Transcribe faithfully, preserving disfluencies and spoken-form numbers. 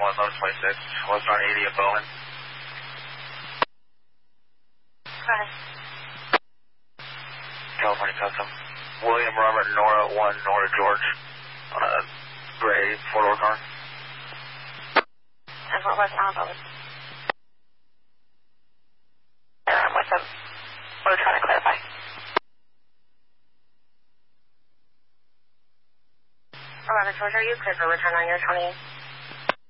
one, load twenty-six, Western eighty at Bowen. Hi. California Custom. William Robert Nora one, Nora George, on a gray four-door car. And what was Alpha? Uh, what's up? What are we trying to clarify? Robert George, are you clear for return on your twenty?